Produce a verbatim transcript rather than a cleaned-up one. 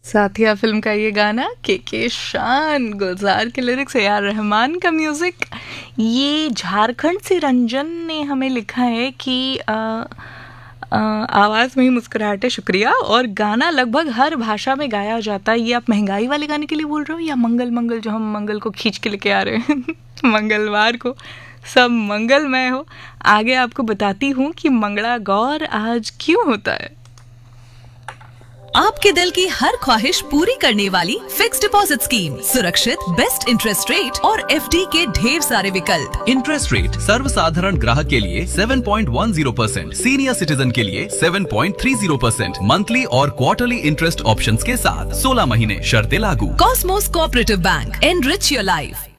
साथिया film का ये गाना के के शान, गुलजार के लिरिक्स, ए आर रहमान का म्यूज़िक। ये झारखंड से रंजन ने हमें लिखा है कि आ, आ, आवाज़ में ही मुस्कुराहट है, शुक्रिया। और गाना लगभग हर भाषा में गाया जाता है। ये आप महंगाई वाले गाने के लिए बोल रहे हो या मंगल मंगल जो हम मंगल को खींच के लेके आ रहे हैं मंगलवार को सब मंगलमय हो। आगे आपको बताती हूँ कि मंगला गौर आज क्यों होता है। आपके दिल की हर ख्वाहिश पूरी करने वाली फिक्स डिपॉजिट स्कीम, सुरक्षित, बेस्ट इंटरेस्ट रेट और एफडी के ढेर सारे विकल्प। इंटरेस्ट रेट सर्वसाधारण ग्राहक के लिए सात पॉइंट एक शून्य परसेंट, सीनियर सिटीजन के लिए सात पॉइंट तीन शून्य परसेंट, मंथली और क्वार्टरली इंटरेस्ट ऑप्शंस के साथ सोलह महीने, शर्तें लागू। Cosmos cooperative bank, enrich your life.